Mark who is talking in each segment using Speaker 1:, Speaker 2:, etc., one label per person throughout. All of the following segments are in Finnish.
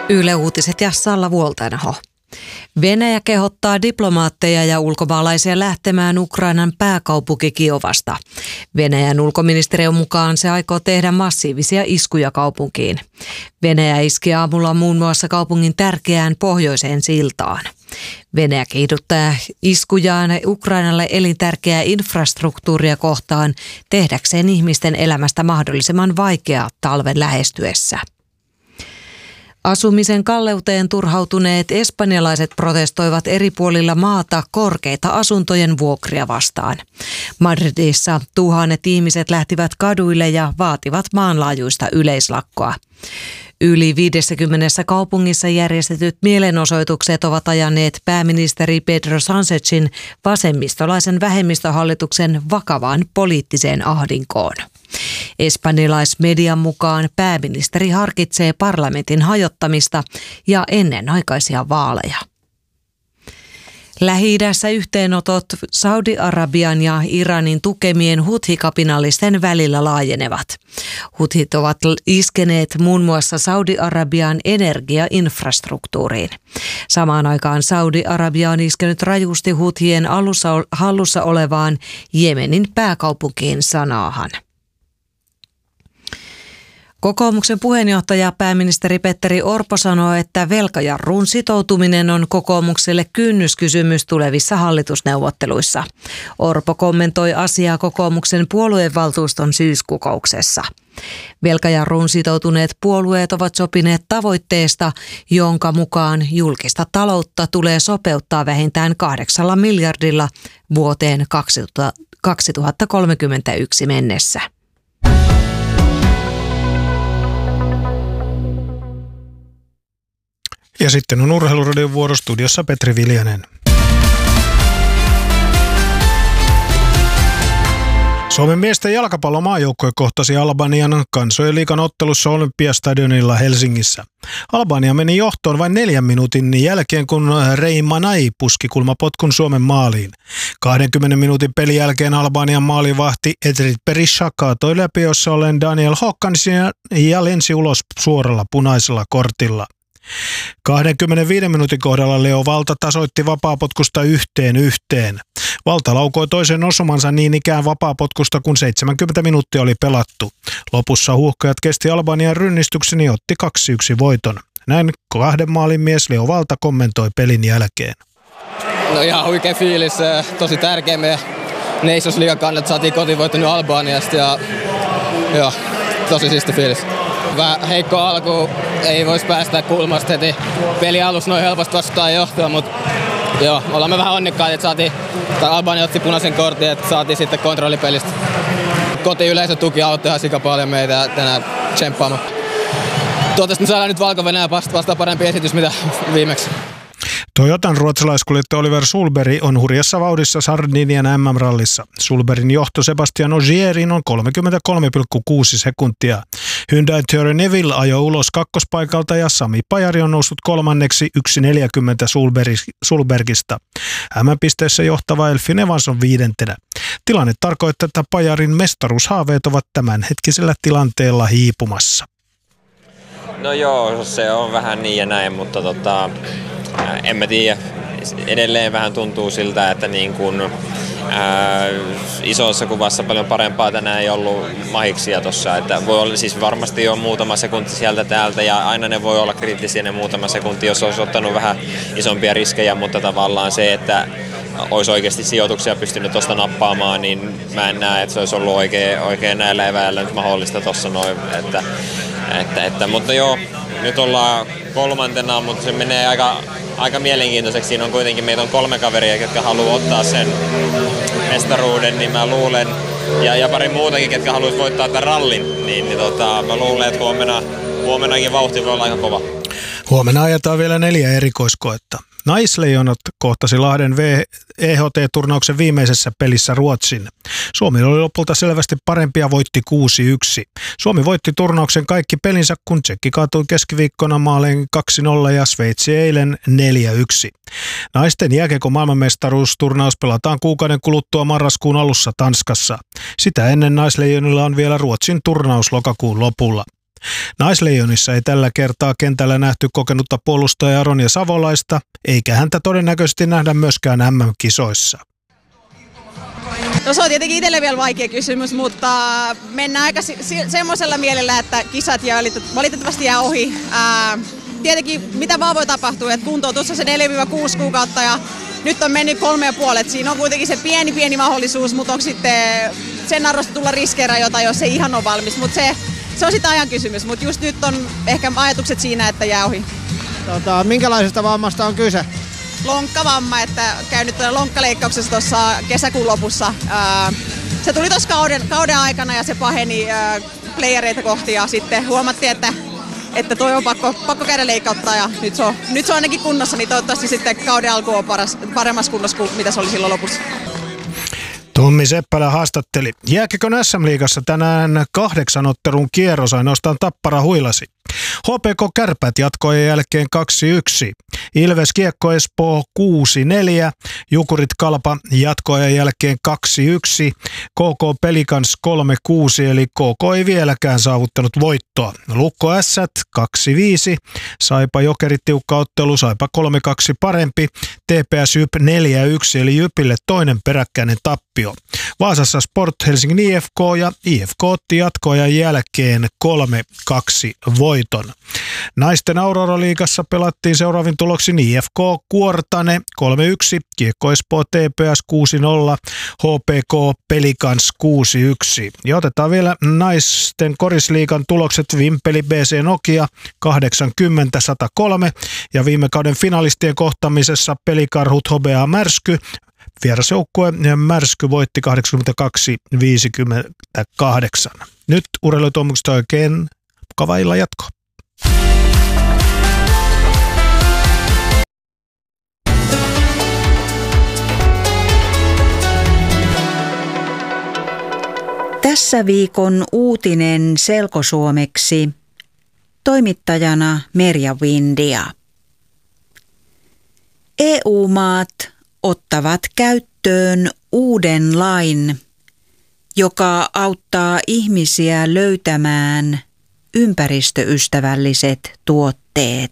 Speaker 1: Yle Uutiset ja Salla Vuoltainaho. Venäjä kehottaa diplomaatteja ja ulkomaalaisia lähtemään Ukrainan pääkaupunki Kiovasta. Venäjän ulkoministeriön mukaan se aikoo tehdä massiivisia iskuja kaupunkiin. Venäjä iski aamulla muun muassa kaupungin tärkeään pohjoiseen siltaan. Venäjä kiihdyttää iskujaan Ukrainalle elintärkeää infrastruktuuria kohtaan tehdäkseen ihmisten elämästä mahdollisimman vaikeaa talven lähestyessä. Asumisen kalleuteen turhautuneet espanjalaiset protestoivat eri puolilla maata korkeita asuntojen vuokria vastaan. Madridissa tuhannet ihmiset lähtivät kaduille ja vaativat maanlaajuista yleislakkoa. Yli 50 kaupungissa järjestetyt mielenosoitukset ovat ajaneet pääministeri Pedro Sánchezin vasemmistolaisen vähemmistöhallituksen vakavaan poliittiseen ahdinkoon. Espanjalaismedian mukaan pääministeri harkitsee parlamentin hajottamista ja ennenaikaisia vaaleja. Lähi-idässä yhteenotot Saudi-Arabian ja Iranin tukemien huthi-kapinallisten välillä laajenevat. Huthit ovat iskeneet muun muassa Saudi-Arabian energiainfrastruktuuriin. Samaan aikaan Saudi-Arabia on iskenyt rajusti huthien hallussa olevaan Jemenin pääkaupunkiin Sanaahan. Kokoomuksen puheenjohtaja pääministeri Petteri Orpo sanoi, että velkajarruun sitoutuminen on kokoomukselle kynnyskysymys tulevissa hallitusneuvotteluissa. Orpo kommentoi asiaa kokoomuksen puoluevaltuuston syyskokouksessa. Velkajarruun sitoutuneet puolueet ovat sopineet tavoitteesta, jonka mukaan julkista taloutta tulee sopeuttaa vähintään 8 miljardilla vuoteen 2031 mennessä.
Speaker 2: Ja sitten on Urheiluradion vuoro, studiossa Petri Viljanen. Suomen miesten jalkapallomaajoukkue kohtasi Albanian kansojen liigan ottelussa Olympiastadionilla Helsingissä. Albania meni johtoon vain 4 minuutin jälkeen, kun Reimanai puski kulmapotkun Suomen maaliin. 20 minuutin pelin jälkeen Albanian maalivahti Edrit Berisha kaatoi läpiössä ollen Daniel Håkansin ja lensi ulos suoralla punaisella kortilla. 25 minuutin kohdalla Leo Valta tasoitti vapaapotkusta 1-1. Valta laukoi toisen osumansa niin ikään vapaapotkusta, kun 70 minuuttia oli pelattu. Lopussa huuhkajat kesti Albanian rynnistyksen ja otti 2-1 voiton. Näin 2 maalin mies Leo Valta kommentoi pelin jälkeen.
Speaker 3: No ihan huikea fiilis, tosi tärkeä. Me Nations Liigan kannalta saatiin kotivoitto nyt Albaniasta ja joo, tosi siisti fiilis. Vähän heikko alku, ei voisi päästä kulmasta heti peli alussa noin helposti vastaan johtoa, mutta joo, ollaan me vähän onnekkaita, että Albania otti punaisen kortin, että saatiin sitten kontrollipelistä. Kotiyleisön tuki auttoi ihan sika paljon meitä tänään tsemppaamaan. Toivottavasti me saadaan nyt Valko-Venäjä vastaan parempi esitys mitä viimeksi.
Speaker 2: Toyotan ruotsalaiskuljettaja Oliver Solberg on hurjassa vauhdissa Sardinian MM-rallissa. Solbergin johto Sebastian Ogierin on 33,6 sekuntia. Hyundai Thierry Neville ajoi ulos kakkospaikalta ja Sami Pajari on noussut kolmanneksi 1,40 Solbergista. MM-pisteessä johtava Elfyn Evans on 5. Tilanne tarkoittaa, että Pajarin mestaruushaaveet ovat tämänhetkisellä tilanteella hiipumassa.
Speaker 4: No joo, se on vähän niin ja näin, mutta en mä tiedä. Edelleen vähän tuntuu siltä, että niin kun, isossa kuvassa paljon parempaa tänään ei ollut mahiksia tossa. Että voi olla, siis varmasti on muutama sekunti sieltä täältä ja aina ne voi olla kriittisiä ne muutama sekunti, jos olisi ottanut vähän isompia riskejä, mutta tavallaan se, että olisi oikeasti sijoituksia pystynyt tuosta nappaamaan, niin mä en näe, että se olisi ollut oikein näillä eväillä nyt mahdollista tuossa noin. Mutta joo, nyt ollaan 3, mutta se menee aika mielenkiintoiseksi. Siinä on kuitenkin, meitä on 3 kaveria, jotka haluaa ottaa sen mestaruuden, niin mä luulen, ja pari muutakin, jotka haluaisi voittaa tämän rallin, niin mä luulen, että huomenakin vauhti voi olla aika kova.
Speaker 2: Huomenna ajetaan vielä 4 erikoiskoetta. Naisleijonat kohtasi Lahden EHT-turnauksen viimeisessä pelissä Ruotsin. Suomi oli lopulta selvästi parempi ja voitti 6-1. Suomi voitti turnauksen kaikki pelinsä, kun Tsekki kaatui keskiviikkona maalein 2-0 ja Sveitsi eilen 4-1. Naisten jääkiekon maailmanmestaruusturnaus pelataan kuukauden kuluttua marraskuun alussa Tanskassa. Sitä ennen naisleijonilla on vielä Ruotsin turnaus lokakuun lopulla. Naisleijonissa ei tällä kertaa kentällä nähty kokenutta puolustaja Ronja Savolaista, eikä häntä todennäköisesti nähdä myöskään MM-kisoissa.
Speaker 5: No se on tietenkin itselle vielä vaikea kysymys, mutta mennään aika semmoisella mielellä, että kisat valitettavasti jää ohi. Tietenkin mitä vaan voi tapahtua, että kuntoutus on se 4-6 kuukautta ja nyt on mennyt 3,5. Siinä on kuitenkin se pieni mahdollisuus, mutta onko sitten sen arvosta tulla riskeerajoita, jos ei ihan ole valmis. Mutta se on sitten ajan kysymys, mutta just nyt on ehkä ajatukset siinä, että jää ohi.
Speaker 6: Minkälaisesta vammasta on kyse?
Speaker 5: Lonkkavamma, että käynyt lonkkaleikkauksessa tuossa kesäkuun lopussa. Se tuli tuossa kauden aikana ja se paheni playereita kohti ja sitten huomattiin, että toi on pakko käydä leikkauttaa ja nyt se on ainakin kunnossa, niin toivottavasti sitten kauden alku on paremmassa kunnossa kuin mitä se oli silloin lopussa.
Speaker 2: Tommi Seppälä haastatteli. Jääkiekon SM-liigassa tänään 8 ottelun kierros, ainoastaan Tappara huilasi. HPK Kärpät jatkojen jälkeen 2-1. Ilves Kiekko Espoo 6-4. Jukurit Kalpa jatkojen jälkeen 2-1. KK Pelikans 3-6, eli KK ei vieläkään saavuttanut voittoa. Lukko Ässät 2-5. Saipa Jokerit tiukka ottelu, Saipa 3-2 parempi. TPS Jyp 4-1, eli Jypille toinen peräkkäinen tappio. Vaasassa Sport Helsingin IFK ja IFK otti jatkojen jälkeen 3-2 voiton. Naisten Aurora-liigassa pelattiin seuraavin tuloksin IFK Kuortane 3-1, Kiekko Espoo TPS 6-0, HPK Pelikans 6-1. Ja otetaan vielä naisten korisliigan tulokset. Vimpeli BC Nokia 80-103 ja viime kauden finalistien kohtamisessa Pelikarhut Hobea Märsky. Vierasjoukkue Märsky voitti 82-58. Nyt urheilutoimuksesta oikein mukava illan jatko.
Speaker 7: Tässä viikon uutinen selkosuomeksi. Toimittajana Merja Windia. EU-maat ottavat käyttöön uuden lain, joka auttaa ihmisiä löytämään ympäristöystävälliset tuotteet.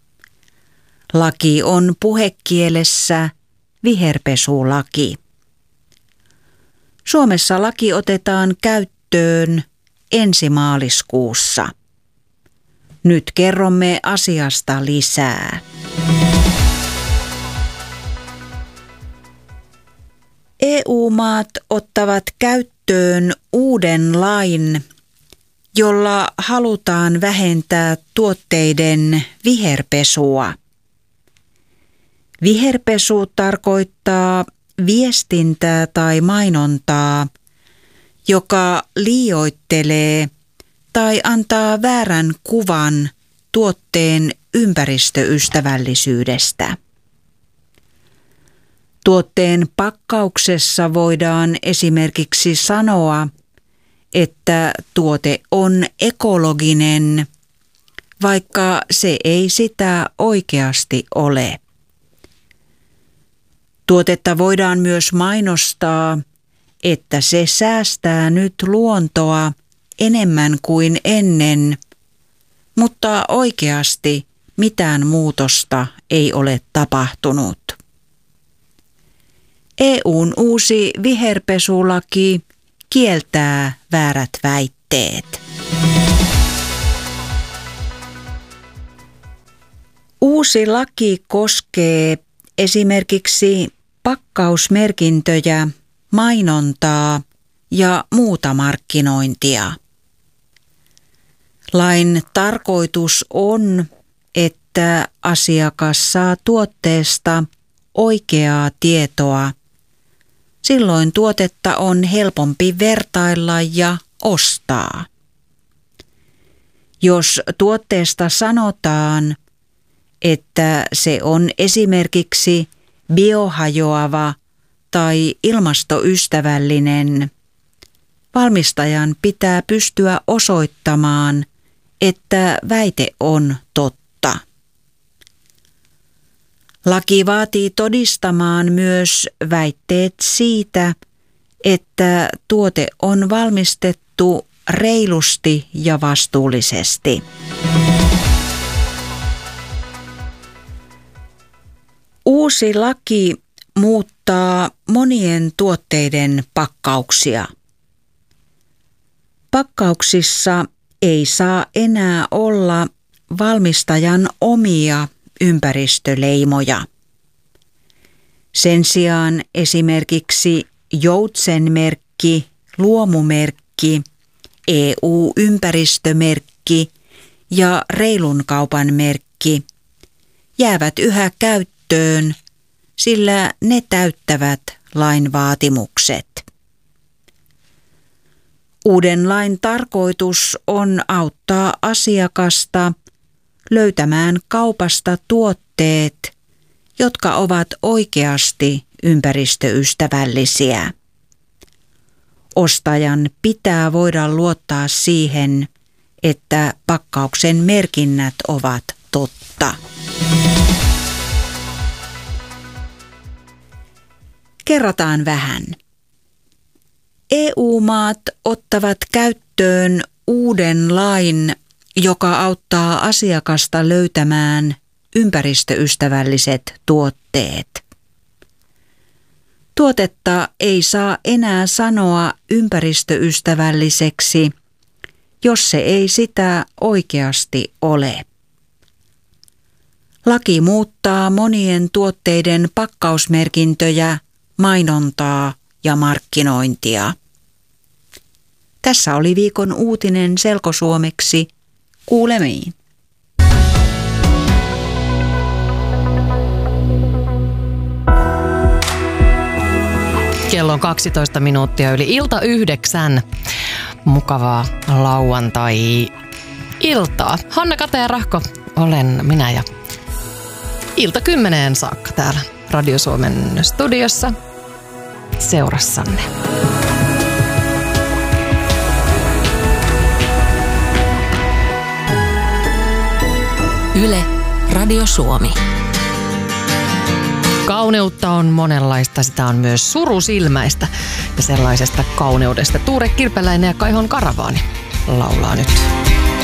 Speaker 7: Laki on puhekielessä viherpesulaki. Suomessa laki otetaan käyttöön ensi maaliskuussa. Nyt kerromme asiasta lisää. EU-maat ottavat käyttöön uuden lain, jolla halutaan vähentää tuotteiden viherpesua. Viherpesu tarkoittaa viestintää tai mainontaa, joka liioittelee tai antaa väärän kuvan tuotteen ympäristöystävällisyydestä. Tuotteen pakkauksessa voidaan esimerkiksi sanoa, että tuote on ekologinen, vaikka se ei sitä oikeasti ole. Tuotetta voidaan myös mainostaa, että se säästää nyt luontoa enemmän kuin ennen, mutta oikeasti mitään muutosta ei ole tapahtunut. EU:n uusi viherpesulaki kieltää väärät väitteet. Uusi laki koskee esimerkiksi pakkausmerkintöjä, mainontaa ja muuta markkinointia. Lain tarkoitus on, että asiakas saa tuotteesta oikeaa tietoa. Silloin tuotetta on helpompi vertailla ja ostaa. Jos tuotteesta sanotaan, että se on esimerkiksi biohajoava tai ilmastoystävällinen, valmistajan pitää pystyä osoittamaan, että väite on totta. Laki vaatii todistamaan myös väitteet siitä, että tuote on valmistettu reilusti ja vastuullisesti. Uusi laki muuttaa monien tuotteiden pakkauksia. Pakkauksissa ei saa enää olla valmistajan omia ympäristöleimoja. Sen sijaan esimerkiksi joutsenmerkki, luomumerkki, EU-ympäristömerkki ja reilun kaupan merkki jäävät yhä käyttöön, sillä ne täyttävät lain vaatimukset. Uuden lain tarkoitus on auttaa asiakasta löytämään kaupasta tuotteet, jotka ovat oikeasti ympäristöystävällisiä. Ostajan pitää voida luottaa siihen, että pakkauksen merkinnät ovat totta. Kerrataan vähän. EU-maat ottavat käyttöön uuden lain, joka auttaa asiakasta löytämään ympäristöystävälliset tuotteet. Tuotetta ei saa enää sanoa ympäristöystävälliseksi, jos se ei sitä oikeasti ole. Laki muuttaa monien tuotteiden pakkausmerkintöjä, mainontaa ja markkinointia. Tässä oli viikon uutinen selkosuomeksi. Kuulemiin.
Speaker 8: Kello on 12 minuuttia yli ilta 9. Mukavaa lauantai-iltaa. Hanna Kataja-Rahko olen minä ja ilta 10 saakka täällä Radio Suomen studiossa seurassanne.
Speaker 9: Yle, Radio Suomi.
Speaker 8: Kauneutta on monenlaista, sitä on myös surusilmäistä. Ja sellaisesta kauneudesta Tuure Kirpeläinen ja Kaihon Karavaani laulaa nyt.